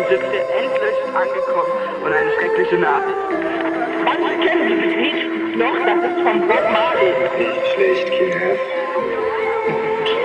sind wir endlich angekommen und eine schreckliche Nachricht. Manche kennen dieses Lied noch, das ist von Bob Marley. Nicht schlecht, King F.